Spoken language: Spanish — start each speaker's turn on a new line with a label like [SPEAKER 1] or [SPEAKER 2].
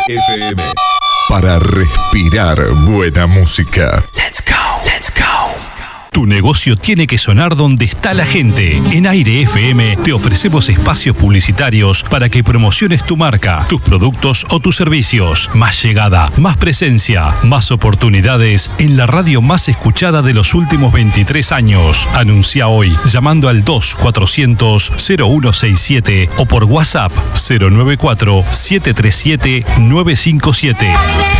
[SPEAKER 1] FM. Para respirar buena música.
[SPEAKER 2] Let's go, let's go.
[SPEAKER 3] Tu negocio tiene que sonar donde está la gente. En Aire FM te ofrecemos espacios publicitarios para que promociones tu marca, tus productos o tus servicios. Más llegada, más presencia, más oportunidades en la radio más escuchada de los últimos 23 años. Anuncia hoy llamando al 2400-0167 o por WhatsApp 094-737-957.